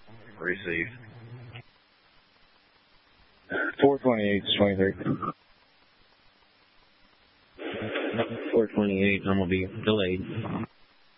Received. 428, 23. 428, I'm going to be delayed.